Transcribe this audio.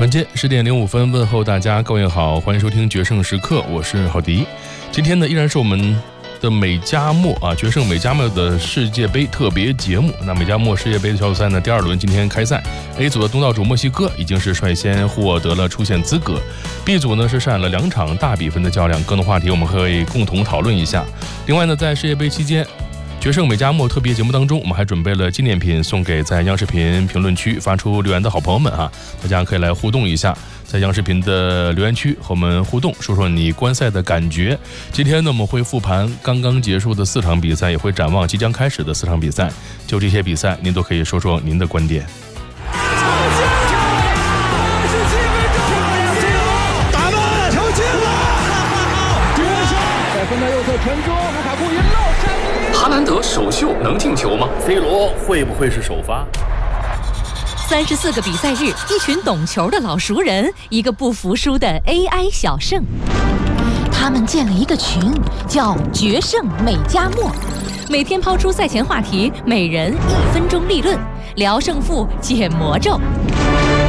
晚间10:05问候大家，各位好，欢迎收听决胜时刻，我是郝迪。今天呢，依然是我们的美加墨决胜美加墨的世界杯特别节目。那美加墨世界杯的小组赛呢，第2轮今天开赛。A 组的东道主墨西哥已经是率先获得了出线资格。B 组呢是上演了2场大比分的较量，更多话题我们可以共同讨论一下。另外呢，在世界杯期间，决胜美加墨特别节目当中，我们还准备了纪念品送给在央视频评论区发出留言的好朋友们大家可以来互动一下，在央视频的留言区和我们互动，说说你观赛的感觉。今天呢，我们会复盘刚刚结束的4场比赛，也会展望即将开始的4场比赛。就这些比赛，您都可以说说您的观点。 打门，球进了！在分的右侧传中，卢卡库一漏。 哈兰德首秀能进球吗 ？C 罗会不会是首发 ？34个比赛日，一群懂球的老熟人，一个不服输的 AI 小胜。他们建了一个群，叫“决胜美加墨”，每天抛出赛前话题，每人1分钟立论，聊胜负，解魔咒。